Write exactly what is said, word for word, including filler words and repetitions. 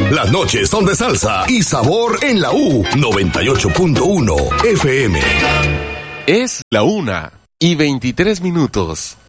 Las noches son de salsa y sabor en la U noventa y ocho punto uno F M. Es la una y veintitrés minutos.